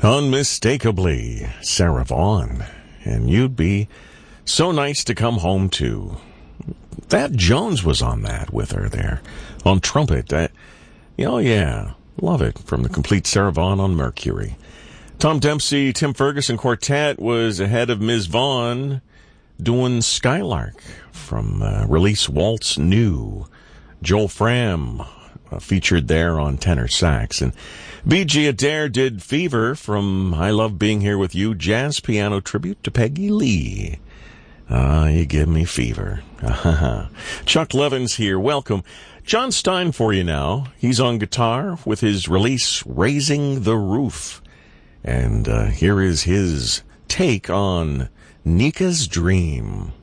Unmistakably Sarah Vaughan. And you'd be so nice to come home to. Thad Jones was on that with her there on trumpet. Oh, yeah. Love it. From the complete Sarah Vaughan on Mercury. Tom Dempsey, Tim Ferguson Quartet was ahead of Ms. Vaughan doing Skylark from release Waltz New. Joel Fram featured there on tenor sax. And B.G. Adair did Fever from I Love Being Here With You, jazz piano tribute to Peggy Lee. You give me fever. Chuck Levins here. Welcome. John Stein for you now. He's on guitar with his release Raising the Roof. And here is his take on Nika's Dream.